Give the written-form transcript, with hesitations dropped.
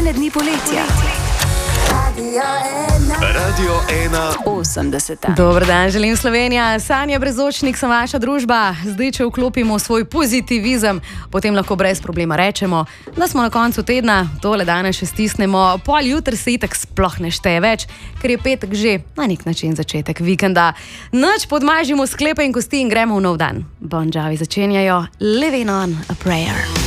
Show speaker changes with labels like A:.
A: ene dni poletja.
B: Radio
A: 80.
C: Dober dan, želim Slovenija. Sanja Brezočnik sem vaša družba. Zdaj, če vklopimo svoj pozitivizem, potem lahko brez problema rečemo, da smo na koncu tedna, tole danes še stisnemo, pol jutri se itak sploh ne šteje več, ker je petek že na nek način začetek vikenda. Noč podmažimo sklepe in kosti in gremo v nov dan. Bon Jovi začenjajo Living on a Prayer.